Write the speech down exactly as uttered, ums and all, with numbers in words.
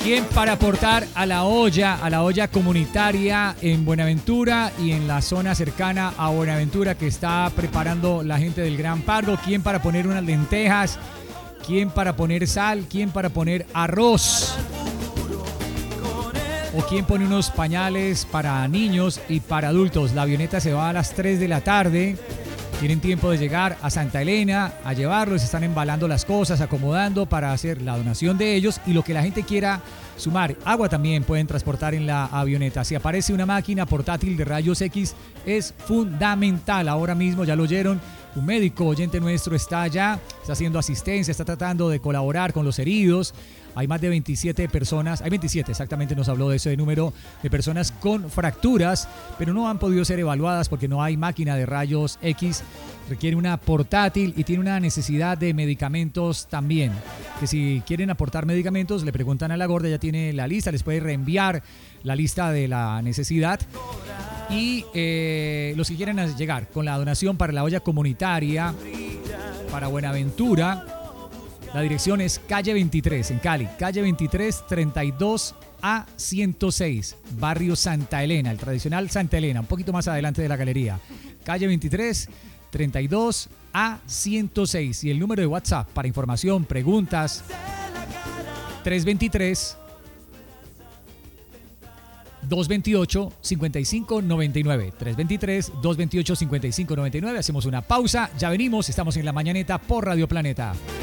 ¿Quién para aportar a la olla, a la olla comunitaria en Buenaventura y en la zona cercana a Buenaventura que está preparando la gente del Gran Pardo? ¿Quién para poner unas lentejas? ¿Quién para poner sal? ¿Quién para poner arroz? ¿O quién pone unos pañales para niños y para adultos? La avioneta se va a las tres de la tarde. Tienen tiempo de llegar a Santa Elena a llevarlos, están embalando las cosas, acomodando para hacer la donación de ellos y lo que la gente quiera sumar. Agua también pueden transportar en la avioneta. Si aparece una máquina portátil de rayos X es fundamental. Ahora mismo ya lo oyeron. Un médico oyente nuestro está allá, está haciendo asistencia, está tratando de colaborar con los heridos. Hay más de veintisiete personas, hay veintisiete exactamente, nos habló de ese número de personas con fracturas, pero no han podido ser evaluadas porque no hay máquina de rayos X. Requiere una portátil y tiene una necesidad de medicamentos también. Que si quieren aportar medicamentos, le preguntan a la gorda, ya tiene la lista, les puede reenviar la lista de la necesidad. Y eh, los que quieran llegar con la donación para la olla comunitaria para Buenaventura, la dirección es calle veintitrés en Cali, calle veintitrés, treinta y dos A ciento seis, barrio Santa Elena, el tradicional Santa Elena, un poquito más adelante de la galería. Calle veintitrés, treinta y dos A ciento seis. Y el número de WhatsApp para información, preguntas, tres dos tres, dos dos ocho, cinco cinco nueve nueve. tres dos tres, dos dos ocho, cinco cinco nueve nueve. Hacemos una pausa, ya venimos, estamos en La Mañaneta por Radio Planeta.